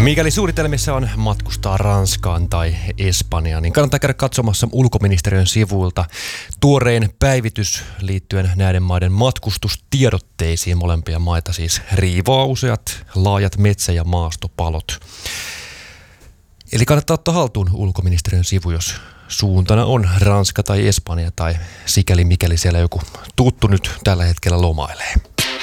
Mikäli suunnitelmissa on matkustaa Ranskaan tai Espanjaan, niin kannattaa käydä katsomassa ulkoministeriön sivuilta tuorein päivitys liittyen näiden maiden matkustustiedotteisiin. Molempia maita siis riivaa useat laajat metsä- ja maastopalot. Eli kannattaa ottaa haltuun ulkoministeriön sivu, jos suuntana on Ranska tai Espanja tai sikäli mikäli siellä joku tuttu nyt tällä hetkellä lomailee.